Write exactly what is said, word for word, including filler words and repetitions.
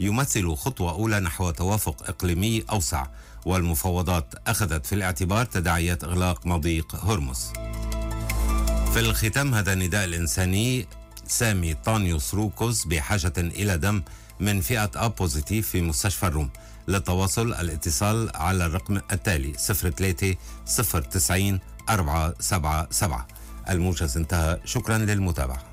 يمثل خطوة أولى نحو توافق إقليمي أوسع، والمفاوضات أخذت في الاعتبار تداعيات إغلاق مضيق هرمز. في الختام، هذا النداء الإنساني سامي طانيوس روكوس بحاجة إلى دم من فئة أ بوزيتيف في مستشفى الروم. للتواصل الاتصال على الرقم التالي صفر ثلاثة صفر تسعين أربعة سبعة سبعة. الموجز انتهى، شكرا للمتابعة.